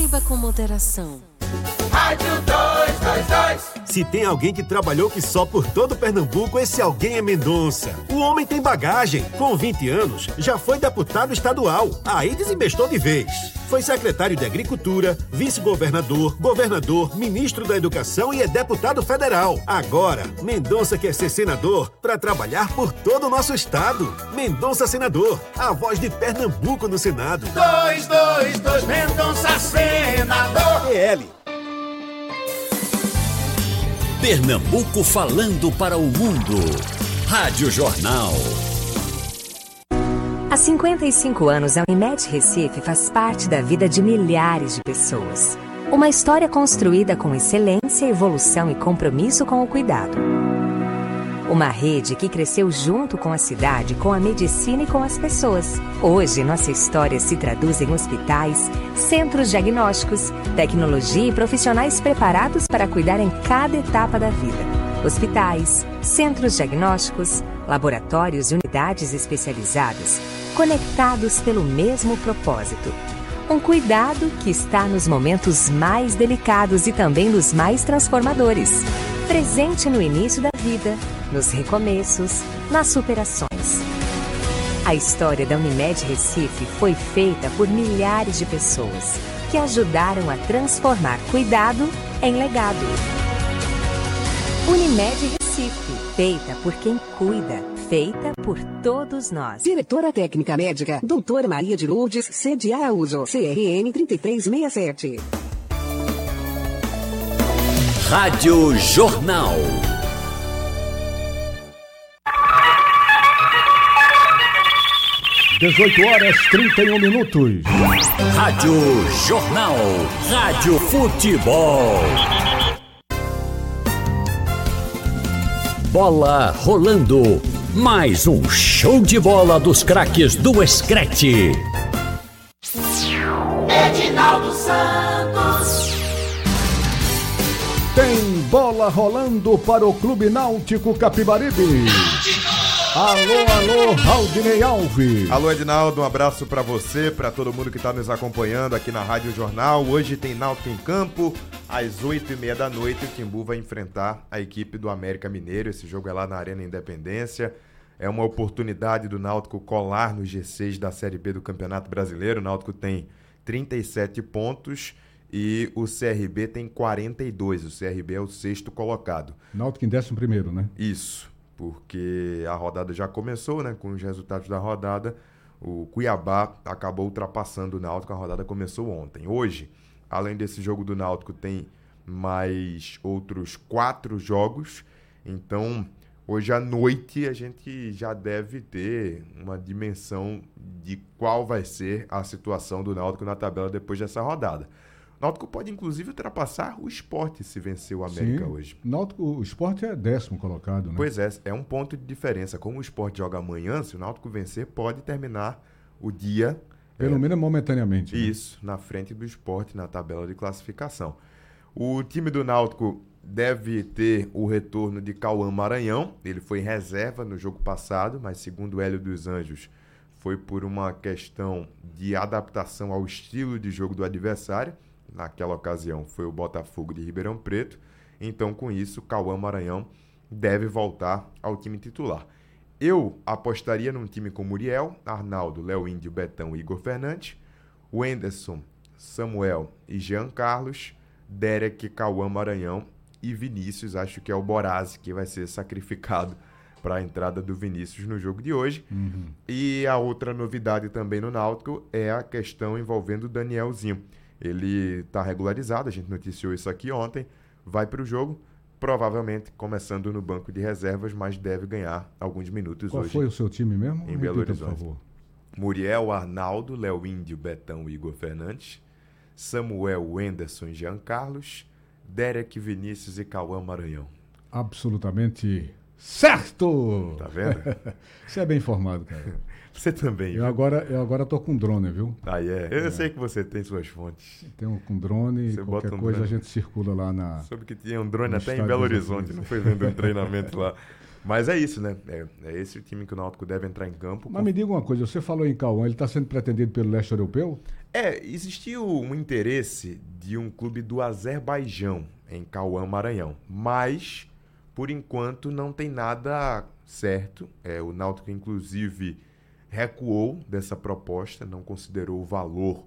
Beba com moderação. Rádio 222. Se tem alguém que trabalhou que só por todo Pernambuco, esse alguém é Mendonça. O homem tem bagagem. Com 20 anos, já foi deputado estadual. Aí desembestou de vez. Foi secretário de Agricultura, vice-governador, governador, ministro da Educação e é deputado federal. Agora, Mendonça quer ser senador para trabalhar por todo o nosso estado. Mendonça Senador, a voz de Pernambuco no Senado. 222 Mendonça Senador. PL. Pernambuco falando para o mundo. Rádio Jornal. Há 55 anos, a Unimed Recife faz parte da vida de milhares de pessoas. Uma história construída com excelência, evolução e compromisso com o cuidado. Uma rede que cresceu junto com a cidade, com a medicina e com as pessoas. Hoje, nossa história se traduz em hospitais, centros diagnósticos, tecnologia e profissionais preparados para cuidar em cada etapa da vida. Hospitais, centros diagnósticos, laboratórios e unidades especializadas, conectados pelo mesmo propósito. Um cuidado que está nos momentos mais delicados e também nos mais transformadores. Presente no início da vida, nos recomeços, nas superações. A história da Unimed Recife foi feita por milhares de pessoas que ajudaram a transformar cuidado em legado. Unimed Recife, feita por quem cuida, feita por todos nós. Diretora Técnica Médica, Doutora Maria de Lourdes, sede Araújo, CRN 3367. Rádio Jornal. Às 18h31. Rádio Jornal. Rádio Futebol. Bola rolando. Mais um show de bola dos craques do Screte. Edinaldo Santos. Tem bola rolando para o Clube Náutico Capibaribe. Alô, Raudinei Alves. Alô, Edinaldo, um abraço pra você, pra todo mundo que tá nos acompanhando aqui na Rádio Jornal. Hoje tem Náutico em campo, às 8h30 da noite, o Timbu vai enfrentar a equipe do América Mineiro. Esse jogo é lá na Arena Independência. É uma oportunidade do Náutico colar no G6 da Série B do Campeonato Brasileiro. O Náutico tem 37 pontos e o CRB tem 42. O CRB é o sexto colocado. Náutico em 11º, né? Isso. Porque a rodada já começou, né? Com os resultados da rodada, o Cuiabá acabou ultrapassando o Náutico, a rodada começou ontem. Hoje, além desse jogo do Náutico, tem mais outros 4 jogos. Então, hoje à noite, a gente já deve ter uma dimensão de qual vai ser a situação do Náutico na tabela depois dessa rodada. O Náutico pode, inclusive, ultrapassar o Sport se vencer o América hoje. O Sport é 10º colocado, né? Pois é um ponto de diferença. Como o Sport joga amanhã, se o Náutico vencer, pode terminar o dia... Pelo menos momentaneamente. Isso, na frente do Sport, na tabela de classificação. O time do Náutico deve ter o retorno de Cauã Maranhão. Ele foi reserva no jogo passado, mas segundo o Hélio dos Anjos, foi por uma questão de adaptação ao estilo de jogo do adversário. Naquela ocasião foi o Botafogo de Ribeirão Preto. Então, com isso, Cauã Maranhão deve voltar ao time titular. Eu apostaria num time com Muriel, Arnaldo, Léo Índio, Betão e Igor Fernandes, Wenderson, Samuel e Jean Carlos, Derek, Cauã Maranhão e Vinícius. Acho que é o Borazzi que vai ser sacrificado para a entrada do Vinícius no jogo de hoje. E a outra novidade também no Náutico é a questão envolvendo o Danielzinho. Ele está regularizado, a gente noticiou isso aqui ontem, vai para o jogo, provavelmente começando no banco de reservas, mas deve ganhar alguns minutos Qual hoje. Qual foi o seu time mesmo? Em Belo Horizonte. Por favor. Muriel, Arnaldo, Léo Índio, Betão e Igor Fernandes, Samuel, Wenderson e Jean Carlos, Derek, Vinícius e Cauã Maranhão. Absolutamente certo! Tá vendo? Você é bem informado, cara. Você também. Eu agora tô com drone, viu? Ah, é? Eu sei que você tem suas fontes. Tenho com drone, você qualquer coisa drone. A gente circula lá na... Soube que tinha um drone até em Belo Horizonte, não foi vendo um treinamento lá. Mas é isso, né? É esse o time que o Náutico deve entrar em campo. Mas me diga uma coisa, você falou em Cauã, ele está sendo pretendido pelo leste europeu? Existiu um interesse de um clube do Azerbaijão em Cauã, Maranhão. Mas, por enquanto, não tem nada certo. O Náutico, inclusive, recuou dessa proposta, não considerou o valor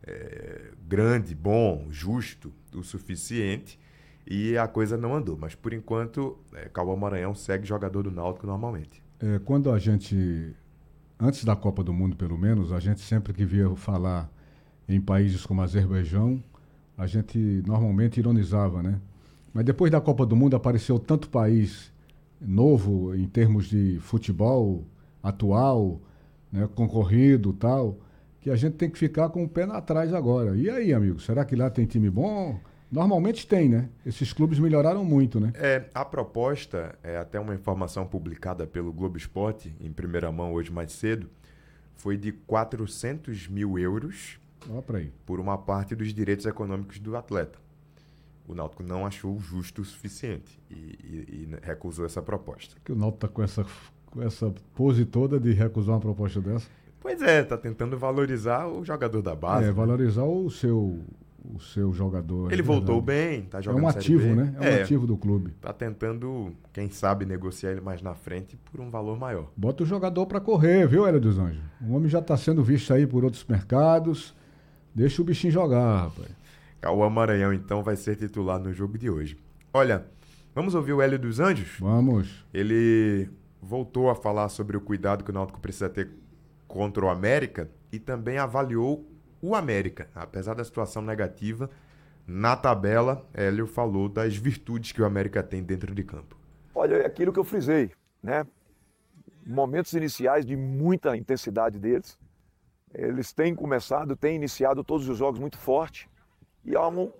grande, bom, justo o suficiente e a coisa não andou. Mas, por enquanto, Cauã Maranhão segue jogador do Náutico normalmente. Quando a gente, antes da Copa do Mundo pelo menos, a gente sempre que via falar em países como Azerbaijão, a gente normalmente ironizava, né? Mas depois da Copa do Mundo apareceu tanto país novo em termos de futebol atual, né, concorrido e tal, que a gente tem que ficar com o pé atrás agora. E aí, amigo, será que lá tem time bom? Normalmente tem, né? Esses clubes melhoraram muito, né? A proposta, até uma informação publicada pelo Globo Esporte, em primeira mão hoje mais cedo, foi de 400 mil euros por uma parte dos direitos econômicos do atleta. O Náutico não achou justo o suficiente e recusou essa proposta. Que o Náutico está com essa pose toda de recusar uma proposta dessa? Pois está tentando valorizar o jogador da base. Valorizar o seu jogador. Ele voltou bem, está jogando um ativo, Série B. Né? É um ativo do clube. Está tentando, quem sabe, negociar ele mais na frente por um valor maior. Bota o jogador para correr, viu, Hélio dos Anjos? O homem já está sendo visto aí por outros mercados. Deixa o bichinho jogar, rapaz. Cauã Maranhão, então, vai ser titular no jogo de hoje. Olha, vamos ouvir o Hélio dos Anjos? Vamos. Ele voltou a falar sobre o cuidado que o Náutico precisa ter contra o América e também avaliou o América. Apesar da situação negativa, na tabela, Hélio falou das virtudes que o América tem dentro de campo. Olha, é aquilo que eu frisei, né? Momentos iniciais de muita intensidade deles. Eles têm iniciado todos os jogos muito forte. E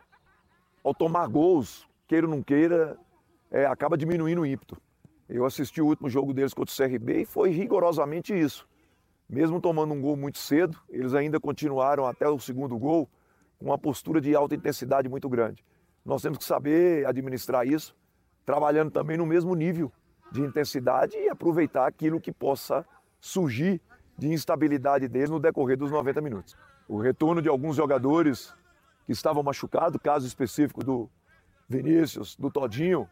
ao tomar gols, queira ou não queira, acaba diminuindo o ímpeto. Eu assisti o último jogo deles contra o CRB e foi rigorosamente isso. Mesmo tomando um gol muito cedo, eles ainda continuaram até o segundo gol com uma postura de alta intensidade muito grande. Nós temos que saber administrar isso, trabalhando também no mesmo nível de intensidade e aproveitar aquilo que possa surgir de instabilidade deles no decorrer dos 90 minutos. O retorno de alguns jogadores que estavam machucados, caso específico do Vinícius, do Todinho,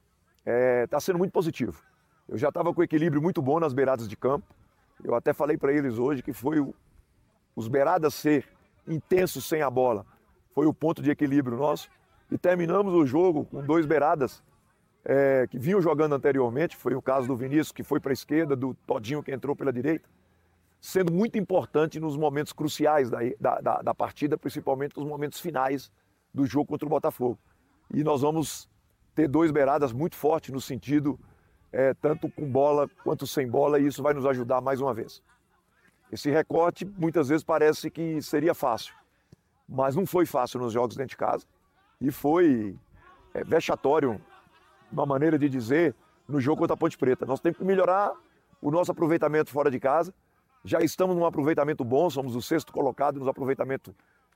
está sendo muito positivo. Eu já estava com equilíbrio muito bom nas beiradas de campo. Eu até falei para eles hoje que foi os beiradas ser intensos sem a bola. Foi o ponto de equilíbrio nosso. E terminamos o jogo com 2 beiradas que vinham jogando anteriormente. Foi o caso do Vinícius, que foi para a esquerda, do Todinho, que entrou pela direita. Sendo muito importante nos momentos cruciais da partida, principalmente nos momentos finais do jogo contra o Botafogo. E nós vamos ter 2 beiradas muito fortes no sentido, tanto com bola quanto sem bola, e isso vai nos ajudar mais uma vez. Esse recorte muitas vezes parece que seria fácil, mas não foi fácil nos jogos dentro de casa e foi vexatório, uma maneira de dizer, no jogo contra a Ponte Preta. Nós temos que melhorar o nosso aproveitamento fora de casa. Já estamos num aproveitamento bom, somos o 6º colocado no aproveitamento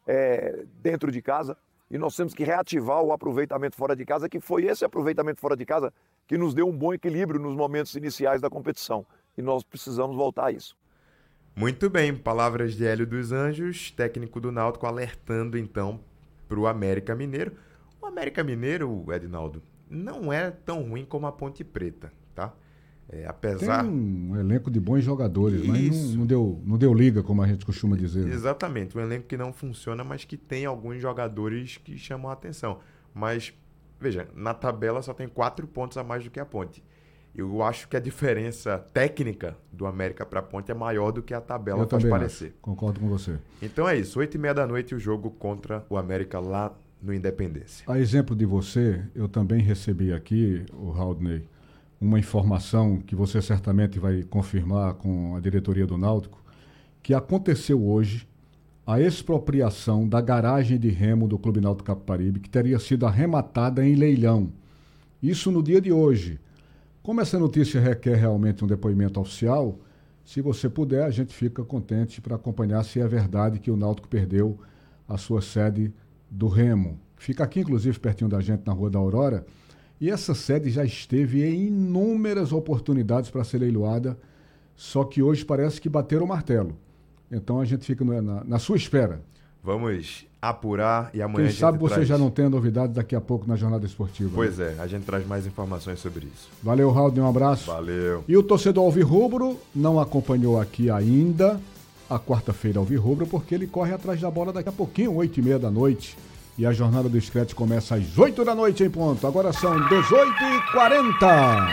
dentro de casa. E nós temos que reativar o aproveitamento fora de casa, que foi esse aproveitamento fora de casa que nos deu um bom equilíbrio nos momentos iniciais da competição. E nós precisamos voltar a isso. Muito bem, palavras de Hélio dos Anjos, técnico do Náutico, alertando então para o América Mineiro. O América Mineiro, Edinaldo, não é tão ruim como a Ponte Preta, tá? Apesar... Tem um elenco de bons jogadores, mas não deu liga, como a gente costuma dizer. Exatamente, um elenco que não funciona, mas que tem alguns jogadores que chamam a atenção. Mas, veja, na tabela só tem 4 pontos a mais do que a Ponte. Eu acho que a diferença técnica do América para a Ponte é maior do que a tabela faz parecer. Acho. Concordo com você. Então é isso, 20h30 o jogo contra o América lá no Independência. A exemplo de você, eu também recebi aqui, o Haldney, uma informação que você certamente vai confirmar com a diretoria do Náutico, que aconteceu hoje a expropriação da garagem de remo do Clube Náutico Capibaribe, que teria sido arrematada em leilão. Isso no dia de hoje. Como essa notícia requer realmente um depoimento oficial, se você puder, a gente fica contente para acompanhar se é verdade que o Náutico perdeu a sua sede do remo. Fica aqui, inclusive, pertinho da gente, na Rua da Aurora. E essa sede já esteve em inúmeras oportunidades para ser leiloada, só que hoje parece que bateram o martelo. Então a gente fica na sua espera. Vamos apurar e amanhã Quem sabe você já não tem a novidade daqui a pouco na Jornada Esportiva. Pois é, a gente traz mais informações sobre isso. Valeu, Raul, um abraço. Valeu. E o torcedor alvirrubro não acompanhou aqui ainda a quarta-feira alvirrubro, porque ele corre atrás da bola daqui a pouquinho, 8h30 da noite. E a Jornada do Scratch começa às 8 da noite em ponto. Agora são 18h40.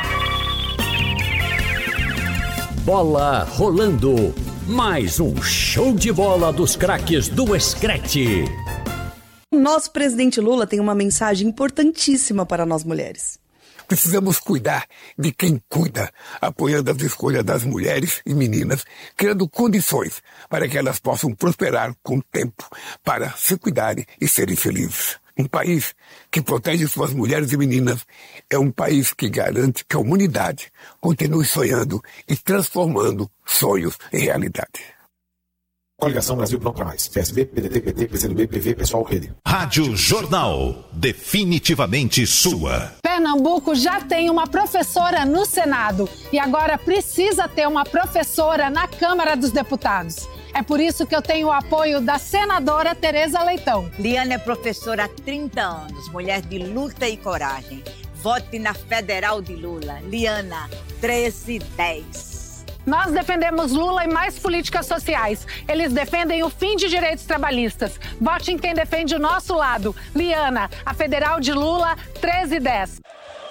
Bola rolando. Mais um show de bola dos craques do Scratch. Nosso presidente Lula tem uma mensagem importantíssima para nós mulheres. Precisamos cuidar de quem cuida, apoiando as escolhas das mulheres e meninas, criando condições para que elas possam prosperar com o tempo, para se cuidarem e serem felizes. Um país que protege suas mulheres e meninas é um país que garante que a humanidade continue sonhando e transformando sonhos em realidade. Coligação Brasil Pronto para Mais. PSB, PDT, PT, PCdoB, PV, Pessoal, Rede. Rádio Jornal. Definitivamente sua. Pernambuco já tem uma professora no Senado e agora precisa ter uma professora na Câmara dos Deputados. É por isso que eu tenho o apoio da senadora Tereza Leitão. Liana é professora há 30 anos, mulher de luta e coragem. Vote na Federal de Lula. Liana, 1310. Nós defendemos Lula e mais políticas sociais. Eles defendem o fim de direitos trabalhistas. Vote em quem defende o nosso lado. Liana, a Federal de Lula, 1310.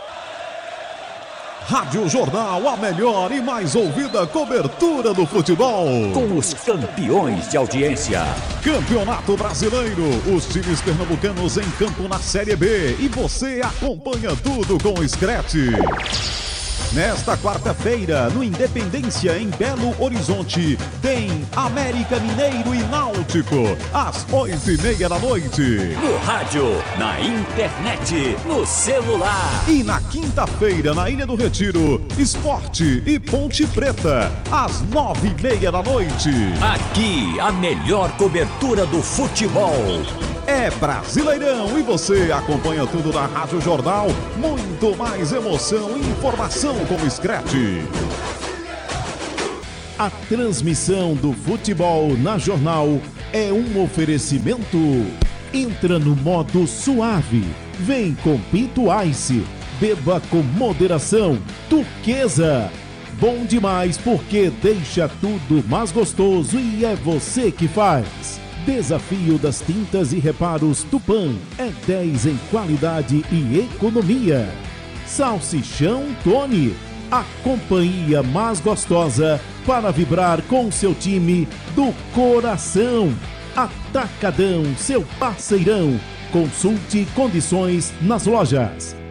Rádio Jornal, a melhor e mais ouvida cobertura do futebol. Com os campeões de audiência. Campeonato Brasileiro, os times pernambucanos em campo na Série B. E você acompanha tudo com o Scratch. Nesta quarta-feira, no Independência, em Belo Horizonte, tem América Mineiro e Náutico, às 8h30 da noite. No rádio, na internet, no celular. E na quinta-feira, na Ilha do Retiro, Esporte e Ponte Preta, às 9h30 da noite. Aqui, a melhor cobertura do futebol. É Brasileirão e você acompanha tudo na Rádio Jornal. Muito mais emoção e informação com o Scratch. A transmissão do futebol na Jornal é um oferecimento. Entra no modo suave. Vem com Pinto Ice. Beba com moderação. Turquesa. Bom demais porque deixa tudo mais gostoso e é você que faz. Desafio das tintas e reparos Tupã é 10 em qualidade e economia. Salsichão Tony, a companhia mais gostosa para vibrar com seu time do coração. Atacadão, seu parceirão. Consulte condições nas lojas.